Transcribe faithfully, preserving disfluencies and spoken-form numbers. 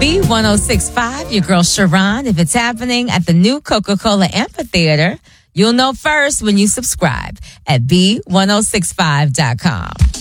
B ten sixty-five, your girl Sharon. If it's happening at the new Coca-Cola Amphitheater, you'll know first when you subscribe at B ten sixty-five dot com.